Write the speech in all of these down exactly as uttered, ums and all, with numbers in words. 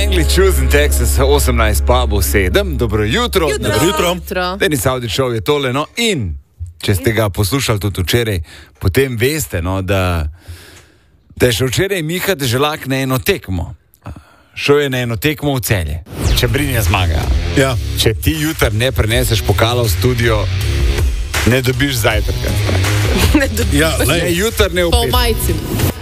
Langley, Choosing Texas, osemnajst pa bo sedem. Dobro jutro. Jutro. Dobro jutro. Denis Avdićov je tole, no, in če ste ga poslušali tudi včeraj, potem veste, no, da, da je še včeraj Miha Deželak na eno tekmo. Šel je na eno tekmo v Celje. Če Brinja zmaga. Ja. Če ti jutr ne preneseš pokala v studio, ne dobiš zajtrka. Ne dobiš. Ja, Ne, jutr ne Po upeš. majci.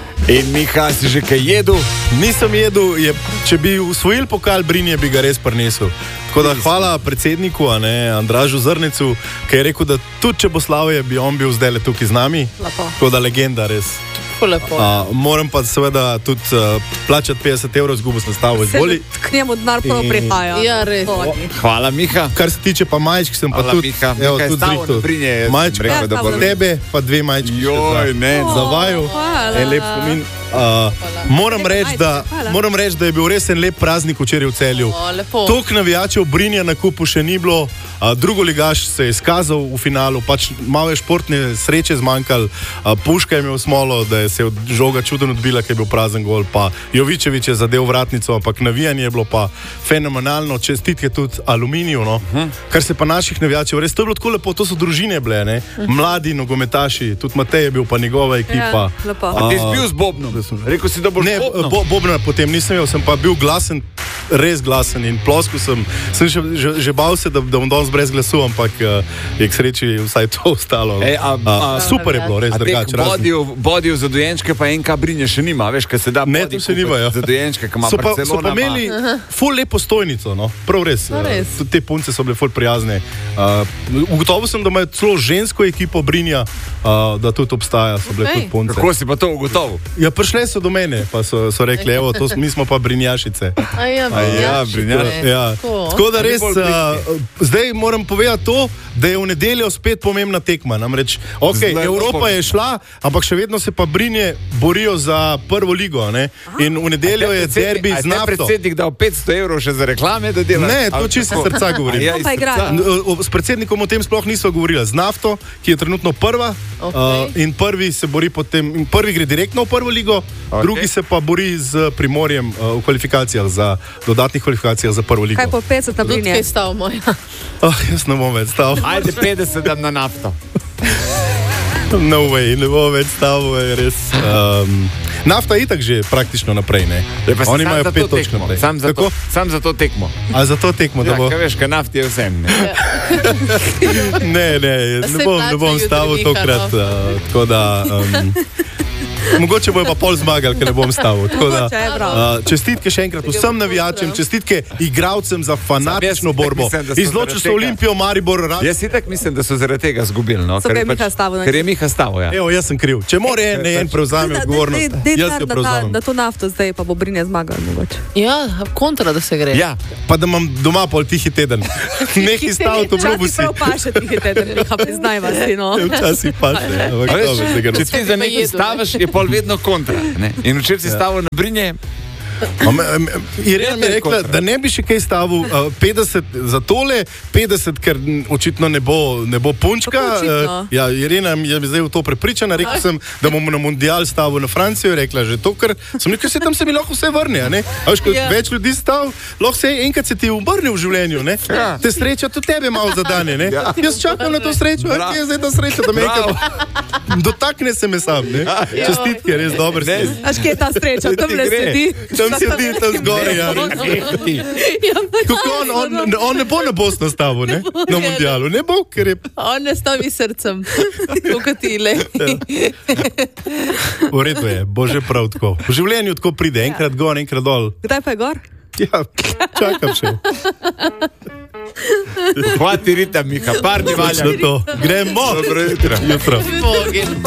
In Miha, si že kaj jedel? Nisem jedel, je, če bi usvojil pokal Brinje, bi ga res prinesel. Tako da hvala predsedniku, a ne, Andražu Zrnecu, ki je rekel, da tudi če bo slavje, bi on bil zdaj le tukaj z nami. Lepo. Tako da legenda res. Lepo. A, moram pa seveda tudi uh, plačati petdeset evrov, zgubo sem stavo izvoli. K njemu denar prav In- prihaja. Ja, res. Hvala, Miha. Kar se tiče pa majčk, sem pa Hvala, tudi, Miha. evo, Miha je tudi stavil zrihtal. na Brinje, jaz sem Majčka, rekel, da bo- tebe pa dve majčki. Joj, ne. Za vaju. Hvala. En lep spomin. Uh, moram Lepe reči, da, majčke, hvala. moram reči, da je bil res en lep praznik včeraj v Celju. O, lepo. Toliko navijačev Brinja na kupu še ni bilo, a, drugo ligaš se je izkazal v finalu, pač malo je športne sreče zmanjkalo, a, Puška je imel smolo, da je se od žoga čuden odbila, ker je bil prazen gol, pa Jovičević je zadev vratnico, ampak navijanje je bilo pa fenomenalno, čestitke tudi Aluminiju, no. Kar se pa naših navijačev, res to je bilo tako lepo, to so družine bile, ne, mladi nogometaši, tudi Matej je bil, pa njegova ekipa. Ja, lepo. A ti si bil z Bobnom? Rekel si, da boš Ne, Bobnom. bo, Bobna potem nisem imel, sem pa bil glasen, res glasen in ploskal sem. Sem že, že, že bal se, da, da bom danes brez glasu, ampak uh, je k sreči vsaj to ostalo. Ej, a- a- super je bilo, res A drugače. tek razen- bodijev, bodijev za dojenčke pa enka Brinje še nima, veš, kaj se da Ne, bodi to še kupiti nimajo. za dojenčke, ki ima So pa, so Barcelona. pa imeli ful lepo stojnico, no? Prav res. No, res. Uh, tudi te punce so bile ful prijazne. Uh, ugotovil sem, da imajo celo žensko ekipo Brinja, uh, da tudi obstaja, so bile Okej. tudi punce. Kako si pa to ugotovil? Ja, prišle so do mene, pa so, so rekli, evo, to, s- mi smo pa Brinjašice. A ja, A ja, Brinjaši, Brinjaši. ne. Ja. Tako. Tako da A ni res, bolj uh, bližnje? zdaj moram povedati to, da je v nedeljo spet pomembna tekma. Namreč, okay, Zdaj, Evropa to je šla, ampak še vedno se pa Brinje borijo za prvo ligo. Ne? In v nedeljo je derbi z Ne nafto. predsednik dal petsto evrov še za reklame, da dela? Ne, to Ali čisto kako? iz srca govorim. A ja, To iz pa igra. srca. N- o- S predsednikom o tem sploh niso govorili. Z nafto, ki je trenutno prva, Okej. uh, in prvi se bori potem, in prvi gre direktno v prvo ligo, Okej. okay. drugi se pa bori z Primorjem uh, v kvalifikacijah za dodatnih kvalifikacijah za prvo ligo. Kaj po petdeset na Tudi Brinje? kaj stav moja. Oh, jaz ne bom več stal. Ajde, petdeset dam na nafto. No way, ne bom več stal, je res. Um, nafta je itak že praktično naprej, ne? Ja, pa si Oni sam imajo za to pet točk tekmo, naprej. Sam za, to, Tako? sam za to tekmo. A za to tekmo, da Ja, bo... kaj veš, kaj nafti je vsem. Ne? Ne, ne, ne se bom, plača ne bom jutri stavil Miha, tokrat, no. uh, tako da... Um, mogoče bojo pa pol zmagali, ker ne bom stavil. Tako da, Mogoče je prav. uh, čestitke še enkrat vsem navijačem, čestitke igralcem za fanatično Sam jaz borbo. mislim, da so Izločil zaradi so tega- Olimpijo, Maribor, Rad. Jaz si tak mislim, da so zaradi tega zgubili. No? So Ker ga je je Miha stavil na Ker je Miha stavil, ja. Evo, jaz sem kriv. Če mora en, ne en prevzame odgovornost, jaz jo da, prevzamem. da to nafto zdaj pa bo Brinje zmagal mogoče. Ja, kontra, da se gre. Ja, Pa da imam doma pol tihi teden. Nekaj staviti obljubu si. Prav paše ti teden, Miha, priznajva si, no. Včasih pa še. Ampak a veš, dobro, zdaj ga če ti za Pa nekaj jedu, ne. staviš, je pol vedno kontra. Ne? In včeraj si stavil na Brinje. A me- me- Irena mi je rekla, kontra. da ne bi še kaj stavil uh, petdeset za tole, petdeset, ker m, očitno ne bo, ne bo punčka. Kako očitno? Uh, ja, Irena je zdaj v to prepričana. Rekel sem, da bom na mundial stavil na Francijo. Rekla že to, ker sem rekel, se tam se mi lahko vse vrne. a ne? A veš, ko Ja. več ljudi stav, lahko se enkrat se ti obrne v življenju. Ne? Ja. Te sreča tudi tebe malo zadane. Ne? Ja. Jaz čakam na to srečo, a Bravo. kje je zdaj ta sreča, da me enkrat dotakne se me sam. Ne? Čestitke, res dober Ne. si. Až kje je ta sreča, tam le gre. sedi. Tam sedi, tam zgoraj. Ja, Kako on, on, on ne bo na Bosno stavil, ne? Na mundialu. Ne bo, ker je On ne stavi srcem, kot ti le. v redu je, bo že prav tako. V življenju tako pride, enkrat gor, enkrat dol. Kdaj pa je gor? Ja, čakam še. Hvati ritem, Miha, par dni valja. Točno to. Gremo. Dobro jutro. Jutro. Bogin.